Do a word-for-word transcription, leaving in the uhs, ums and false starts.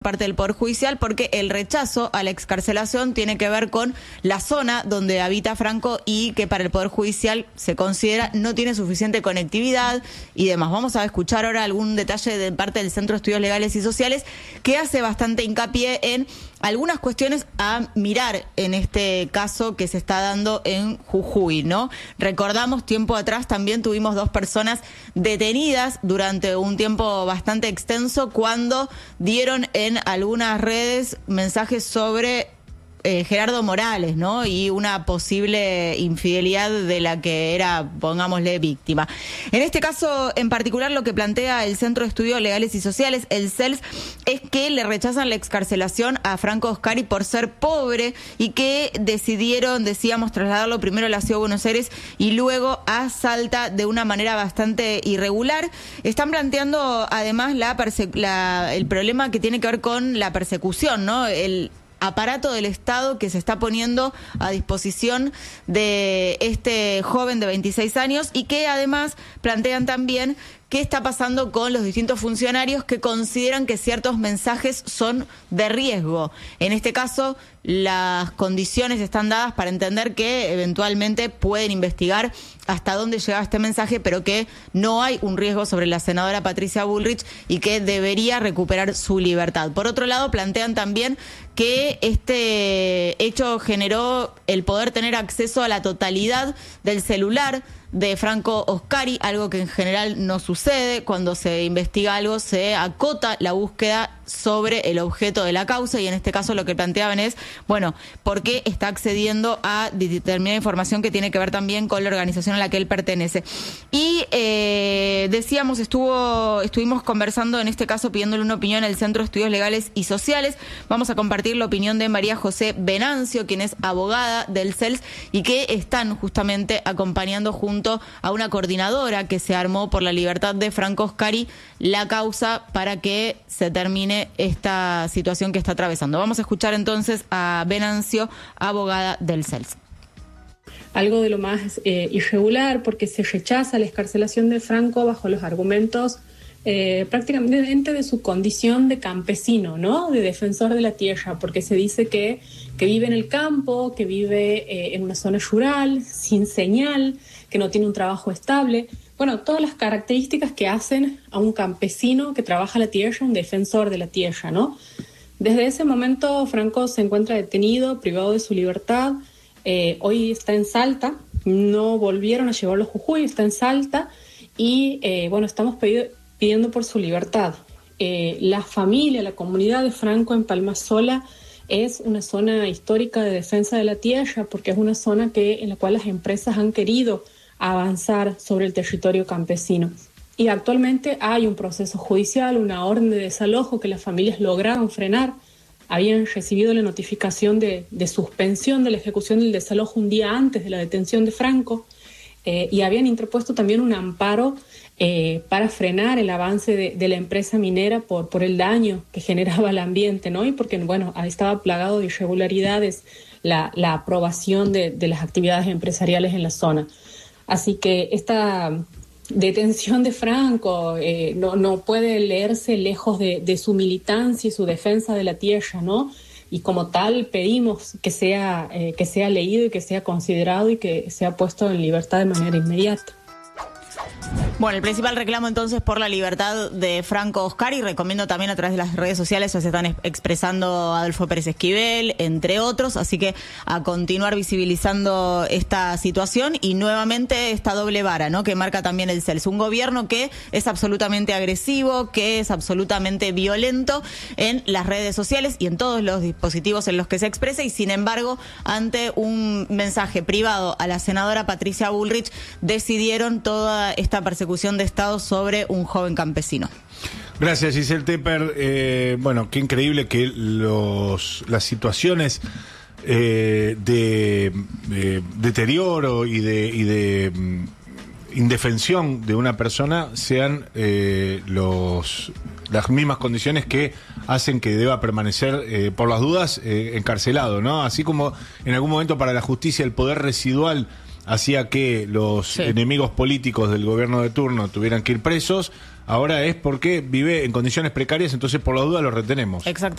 parte del Poder Judicial, porque el rechazo a la excarcelación tiene que ver con la zona donde habita Franco y que para el Poder Judicial se considera no tiene suficiente conectividad y demás. Vamos a escuchar ahora algún detalle de parte del Centro de Estudios Legales y Sociales que hace bastante hincapié en algunas cuestiones a mirar en este caso que se está dando en Jujuy, ¿no? Recordamos, tiempo atrás también tuvimos dos personas detenidas durante un tiempo bastante extenso cuando dieron en algunas redes mensajes sobre eh, Gerardo Morales, ¿no? Y una posible infidelidad de la que era, pongámosle, víctima. En este caso en particular, lo que plantea el Centro de Estudios Legales y Sociales, el C E L S, es que le rechazan la excarcelación a Franco Oscari por ser pobre y que decidieron, decíamos, trasladarlo primero a la Ciudad de Buenos Aires y luego a Salta de una manera bastante irregular. Están planteando además la, perse- la el problema que tiene que ver con la persecución, ¿no? El aparato del Estado que se está poniendo a disposición de este joven de veintiséis años y que además plantean también qué está pasando con los distintos funcionarios que consideran que ciertos mensajes son de riesgo. En este caso, las condiciones están dadas para entender que eventualmente pueden investigar hasta dónde llegaba este mensaje, pero que no hay un riesgo sobre la senadora Patricia Bullrich y que debería recuperar su libertad. Por otro lado, plantean también que este hecho generó el poder tener acceso a la totalidad del celular de Franco Oscari, algo que en general no sucede. Cuando se investiga algo se acota la búsqueda sobre el objeto de la causa y en este caso lo que planteaban es, bueno, ¿por qué está accediendo a determinada información que tiene que ver también con la organización a la que él pertenece? Y eh, decíamos, estuvo estuvimos conversando en este caso pidiéndole una opinión al Centro de Estudios Legales y Sociales. Vamos a compartir la opinión de María José Venancio, quien es abogada del C E L S y que están justamente acompañando junto a una coordinadora que se armó por la libertad de Franco Oscari la causa para que se termine esta situación que está atravesando. Vamos a escuchar entonces a Venancio, abogada del C E L S. Algo de lo más eh, irregular porque se rechaza la excarcelación de Franco bajo los argumentos eh, prácticamente de su condición de campesino, ¿no? De defensor de la tierra, porque se dice que, que vive en el campo, que vive eh, en una zona rural, sin señal, que no tiene un trabajo estable. Bueno, todas las características que hacen a un campesino que trabaja la tierra, un defensor de la tierra, ¿no? Desde ese momento Franco se encuentra detenido, privado de su libertad. Eh, hoy está en Salta, no volvieron a llevarlo a Jujuy, está en Salta y eh, bueno, estamos pedido, pidiendo por su libertad. Eh, la familia, la comunidad de Franco en Palmasola es una zona histórica de defensa de la tierra porque es una zona que, en la cual las empresas han querido avanzar sobre el territorio campesino. Y actualmente hay un proceso judicial, una orden de desalojo que las familias lograron frenar. Habían recibido la notificación de, de suspensión de la ejecución del desalojo un día antes de la detención de Franco eh, y habían interpuesto también un amparo eh, para frenar el avance de, de la empresa minera por, por el daño que generaba al ambiente, ¿no? Y porque, bueno, ahí estaba plagado de irregularidades la, la aprobación de, de las actividades empresariales en la zona. Así que esta detención de Franco eh, no, no puede leerse lejos de, de su militancia y su defensa de la tierra, ¿no? Y como tal pedimos que sea, eh, que sea leído y que sea considerado y que sea puesto en libertad de manera inmediata. Bueno, el principal reclamo entonces por la libertad de Franco Oscari, recomiendo también a través de las redes sociales, se están expresando Adolfo Pérez Esquivel, entre otros, así que a continuar visibilizando esta situación y nuevamente esta doble vara, ¿no? Que marca también el C E L S, un gobierno que es absolutamente agresivo, que es absolutamente violento en las redes sociales y en todos los dispositivos en los que se expresa y sin embargo, ante un mensaje privado a la senadora Patricia Bullrich, decidieron toda esta persecución de Estado sobre un joven campesino. Gracias, Giselle Tepper. Eh, bueno, qué increíble que los las situaciones eh, de, de deterioro y de, y de um, indefensión de una persona sean eh, los las mismas condiciones que hacen que deba permanecer, eh, por las dudas, eh, encarcelado, ¿no? Así como en algún momento para la justicia el poder residual hacía que los sí. enemigos políticos del gobierno de turno tuvieran que ir presos, ahora es porque vive en condiciones precarias, entonces por la duda lo retenemos. Exactamente.